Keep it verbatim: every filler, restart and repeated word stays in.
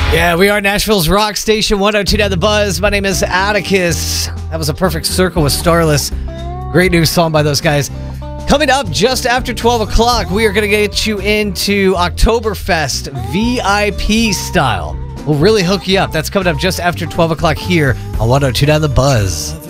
Yeah, we are Nashville's rock station, one oh two point nine The Buzz. My name is Atticus. That was A Perfect Circle with Starless. Great new song by those guys. Coming up just after twelve o'clock, we are going to get you into Oktoberfest V I P style. We'll really hook you up. That's coming up just after twelve o'clock here on one oh two point nine The Buzz.